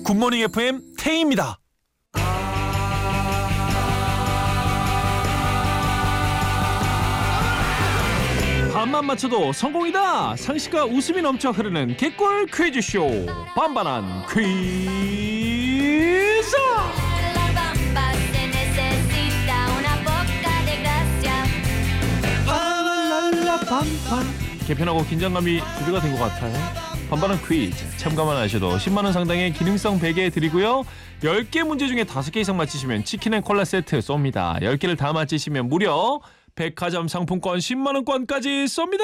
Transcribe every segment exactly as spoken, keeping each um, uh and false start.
굿모닝 에프엠 태희입니다. 반만 맞춰도 성공이다. 상식과 웃음이 넘쳐 흐르는 개꿀 퀴즈쇼 반반한 퀴즈. 반반 개편하고 긴장감이 두 배가 된 것 같아요. 반반한 퀴즈 참가만 하셔도 십만 원 상당의 기능성 베개 드리고요. 열 개 문제 중에 다섯 개 이상 맞히시면 치킨 앤 콜라 세트 쏩니다. 열 개를 다 맞히시면 무려 백화점 상품권 십만 원권까지 쏩니다.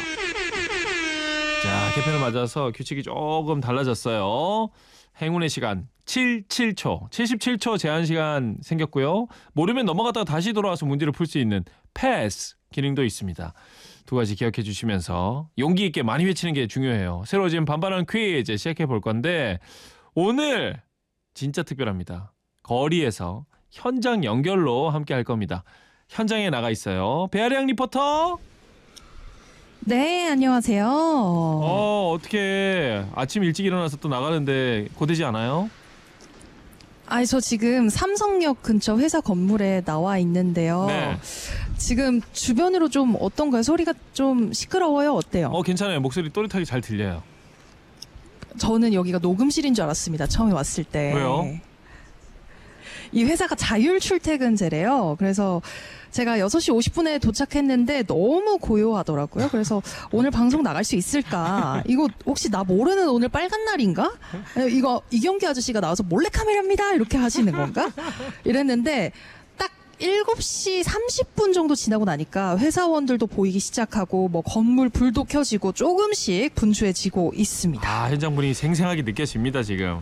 자, 개편을 맞아서 규칙이 조금 달라졌어요. 행운의 시간 칠십칠 초, 칠십칠 초 제한 시간 생겼고요. 모르면 넘어갔다가 다시 돌아와서 문제를 풀 수 있는 패스 기능도 있습니다. 두 가지 기억해 주시면서 용기 있게 많이 외치는 게 중요해요. 새로워진 반반한 퀴즈 시작해 볼 건데 오늘 진짜 특별합니다. 거리에서 현장 연결로 함께 할 겁니다. 현장에 나가 있어요. 배아량 리포터. 네, 안녕하세요. 어, 어떻게 아침 일찍 일어나서 또 나가는데 고되지 않아요? 아니, 저 지금 삼성역 근처 회사 건물에 나와 있는데요. 네. 지금 주변으로 좀 어떤가요? 소리가 좀 시끄러워요? 어때요? 어, 괜찮아요. 목소리 또렷하게 잘 들려요. 저는 여기가 녹음실인 줄 알았습니다. 처음에 왔을 때. 왜요? 이 회사가 자율 출퇴근제래요. 그래서 제가 여섯 시 오십 분에 도착했는데 너무 고요하더라고요. 그래서 오늘 방송 나갈 수 있을까? 이거 혹시 나 모르는 오늘 빨간 날인가? 이거 이경규 아저씨가 나와서 몰래카메라입니다. 이렇게 하시는 건가? 이랬는데 딱 일곱 시 삼십 분 정도 지나고 나니까 회사원들도 보이기 시작하고 뭐 건물 불도 켜지고 조금씩 분주해지고 있습니다. 아, 현장 분위기 생생하게 느껴집니다, 지금.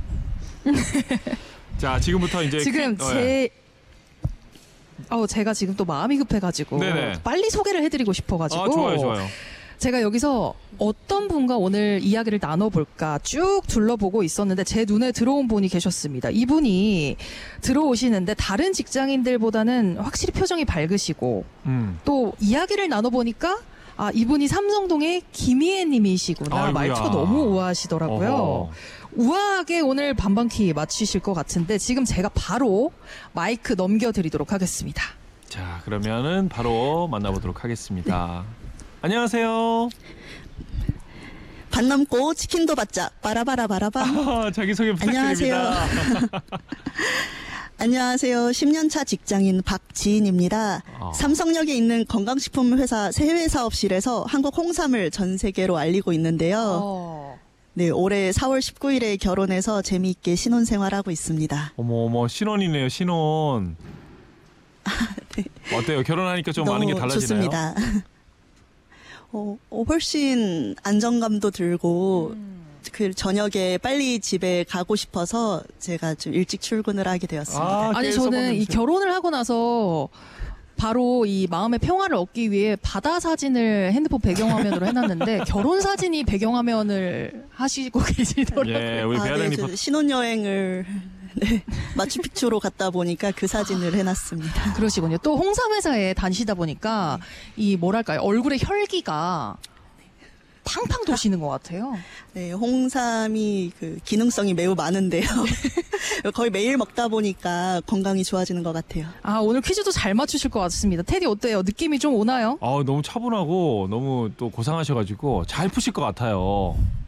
자, 지금부터 이제 지금 퀴... 어, 제 예. 어, 제가 지금 또 마음이 급해가지고 네네. 빨리 소개를 해드리고 싶어가지고 아, 좋아요, 좋아요. 제가 여기서 어떤 분과 오늘 이야기를 나눠볼까 쭉 둘러보고 있었는데 제 눈에 들어온 분이 계셨습니다. 이분이 들어오시는데 다른 직장인들보다는 확실히 표정이 밝으시고 음. 또 이야기를 나눠보니까 아, 이분이 삼성동의 김희애 님이시구나. 아이고야. 말투가 너무 우아하시더라고요. 어허. 우아하게 오늘 반반퀴 맞추실 것 같은데 지금 제가 바로 마이크 넘겨드리도록 하겠습니다. 자, 그러면은 바로 만나보도록 하겠습니다. 네. 안녕하세요. 반 넘고 치킨도 받자. 바라바라 바라밤. 아, 자기소개 부탁드립니다. 안녕하세요. 안녕하세요. 십 년 차 직장인 박지인입니다. 어. 삼성역에 있는 건강식품 회사 해외 사업실에서 한국 홍삼을 전 세계로 알리고 있는데요. 어. 네, 올해 사월 십구일에 결혼해서 재미있게 신혼생활하고 있습니다. 어머 어머, 신혼이네요, 신혼. 네. 어때요? 결혼하니까 좀 너무 많은 게 달라지나요? 좋습니다. 어, 어, 훨씬 안정감도 들고 음. 그 저녁에 빨리 집에 가고 싶어서 제가 좀 일찍 출근을 하게 되었습니다. 아, 아니 깨 저는 써먹는 이 냄새. 결혼을 하고 나서 바로 이 마음의 평화를 얻기 위해 바다 사진을 핸드폰 배경화면으로 해놨는데 결혼 사진이 배경화면을 하시고 계시더라고요. 예, 우리 아, 네, 배아량님 저 신혼여행을 네, 마추픽추로 갔다 보니까 그 사진을 해놨습니다. 그러시군요. 또 홍삼 회사에 다니시다 보니까 이 뭐랄까요 얼굴에 혈기가 팡팡 도시는 것 같아요. 네, 홍삼이 그 기능성이 매우 많은데요. 거의 매일 먹다 보니까 건강이 좋아지는 것 같아요. 아 오늘 퀴즈도 잘 맞추실 것 같습니다. 테디 어때요? 느낌이 좀 오나요? 아, 너무 차분하고 너무 또 고상하셔가지고 잘 푸실 것 같아요.